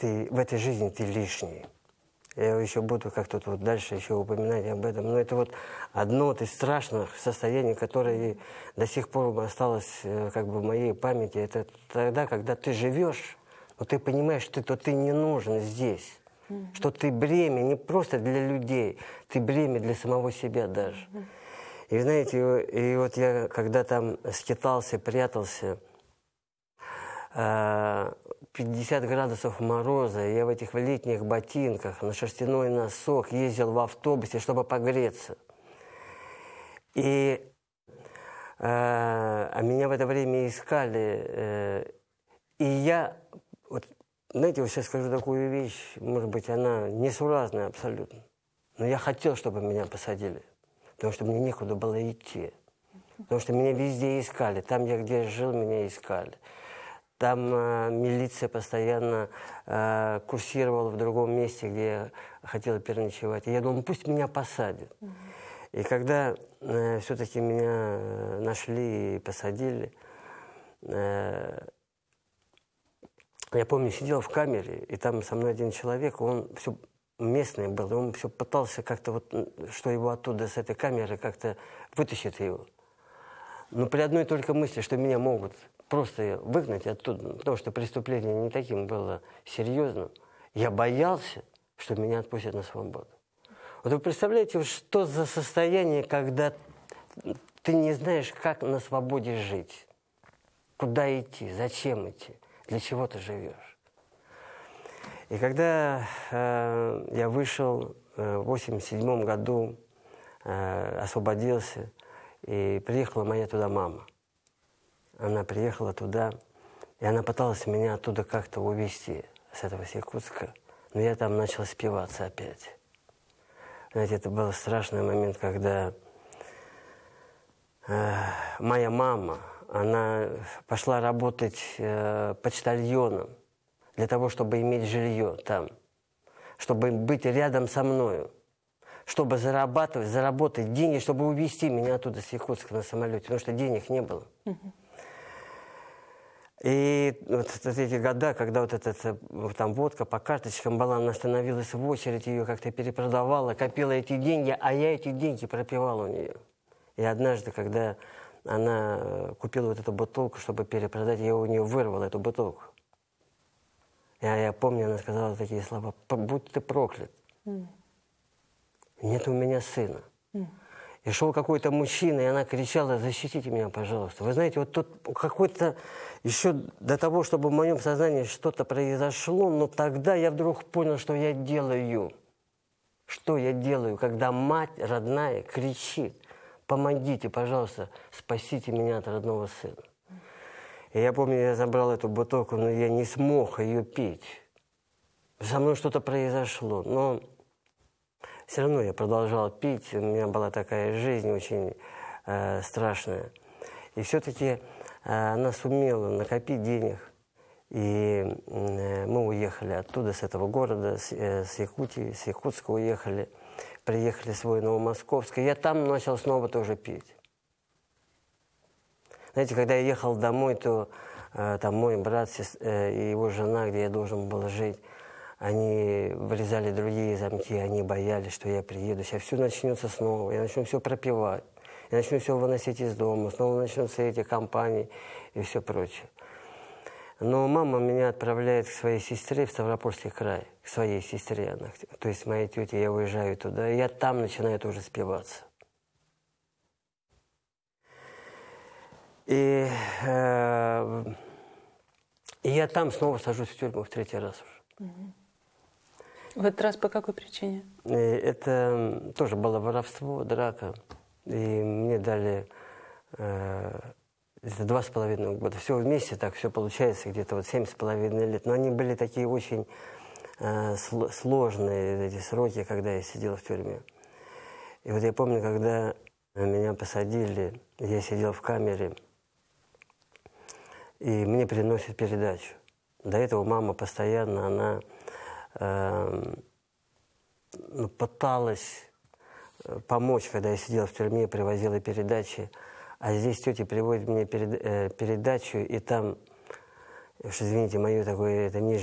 в этой жизни ты лишний. Я еще буду как-то вот дальше еще упоминать об этом. Но это вот одно из страшных состояний, которое до сих пор осталось как бы в моей памяти. Это тогда, когда ты живешь, но ты понимаешь, что ты не нужен здесь. Что ты бремя не просто для людей, ты бремя для самого себя даже. И знаете, и вот я когда там скитался, прятался, 50 градусов мороза, я в этих летних ботинках, на шерстяной носок ездил в автобусе, чтобы погреться. А меня в это время искали. И я, вот, знаете, вот сейчас скажу такую вещь, может быть, она несуразная абсолютно, но я хотел, чтобы меня посадили, потому что мне некуда было идти. Потому что меня везде искали, там, где я жил, меня искали. Там милиция постоянно курсировала в другом месте, где я хотела переночевать. И я думал, пусть меня посадят. И когда все-таки меня нашли и посадили, я помню, сидел в камере, и там со мной один человек, он все местный был, и он все пытался как-то, вот, что его оттуда, с этой камеры, как-то вытащить его. Но при одной только мысли, что меня могут просто выгнать оттуда, потому что преступление не таким было серьезным, я боялся, что меня отпустят на свободу. Вот вы представляете, что за состояние, когда ты не знаешь, как на свободе жить, куда идти, зачем идти, для чего ты живешь. И когда я вышел в 1987 году, освободился, и приехала моя туда мама. Она приехала туда, и она пыталась меня оттуда как-то увезти, с этого Якутска. Но я там начал спиваться опять. Знаете, это был страшный момент, когда моя мама, она пошла работать почтальоном для того, чтобы иметь жилье там, чтобы быть рядом со мною, чтобы заработать деньги, чтобы увезти меня оттуда с Якутска на самолете, потому что денег не было. И вот эти года, когда вот там водка по карточкам была, она становилась в очередь, ее как-то перепродавала, копила эти деньги, а я эти деньги пропивал у нее. И однажды, когда она купила вот эту бутылку, чтобы перепродать, я у нее вырвал эту бутылку. Я помню, она сказала такие слова: «Будь ты проклят. Нет у меня сына». И шел какой-то мужчина, и она кричала: «Защитите меня, пожалуйста». Вы знаете, вот тут какой-то еще до того, чтобы в моем сознании что-то произошло, но тогда я вдруг понял, что я делаю. Что я делаю, когда мать родная кричит: «Помогите, пожалуйста, спасите меня от родного сына». И я помню, я забрал эту бутылку, но я не смог ее пить. Со мной что-то произошло, но все равно я продолжал пить. У меня была такая жизнь очень страшная. И все-таки она сумела накопить денег. И мы уехали оттуда, с этого города, с Якутии, с Якутска уехали. Приехали в свой Новомосковск. И я там начал снова тоже пить. Знаете, когда я ехал домой, то там мой брат и его жена, где я должен был жить, они вырезали другие замки, они боялись, что я приеду. Сейчас все начнется снова, я начну все пропивать, я начну все выносить из дома, снова начнутся эти компании и все прочее. Но мама меня отправляет к своей сестре в Ставропольский край, к своей сестре, то есть моей тете, я уезжаю туда, и я там начинаю тоже спиваться. И я там снова сажусь в тюрьму в 3-й раз уже. В этот раз по какой причине? Это тоже было воровство, драка. И мне дали 2,5 года. Все вместе так, все получается где-то вот 7,5 лет. Но они были такие очень сложные, эти сроки, когда я сидел в тюрьме. И вот я помню, когда меня посадили, я сидел в камере, и мне приносят передачу. До этого мама постоянно, она пыталась помочь, когда я сидел в тюрьме, привозила передачи. А здесь тетя приводит мне передачу, и там, уж извините, мое такое, это нижнее